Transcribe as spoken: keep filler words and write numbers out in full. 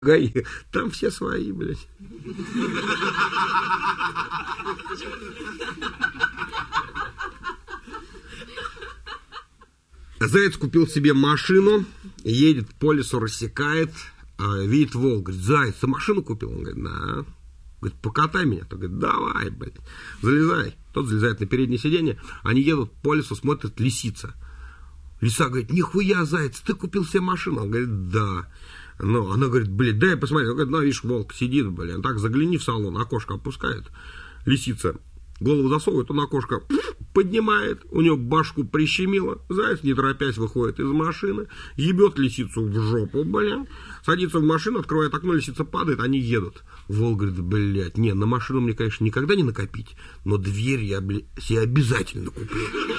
ГАИ, там все свои, блядь. Заяц купил себе машину, едет по лесу, рассекает, видит волк, говорит: заяц, ты машину купил? Он говорит: да. Говорит: покатай меня. Тот говорит: давай, блядь, залезай. Тот залезает на переднее сиденье, они едут по лесу, смотрят, лисица. Лиса говорит: нихуя, заяц, ты купил себе машину? Он говорит: да. Ну, она говорит: блядь, дай посмотреть. Он говорит: ну, видишь, волк сидит, блин, так загляни в салон, окошко опускает. Лисица голову засовывает, он окошко поднимает, у него башку прищемило, заяц, не торопясь, выходит из машины, ебет лисицу в жопу, блин, садится в машину, открывает окно, лисица падает, они едут. Волк говорит: блядь, не, на машину мне, конечно, никогда не накопить, но дверь я, блядь, себе обязательно куплю.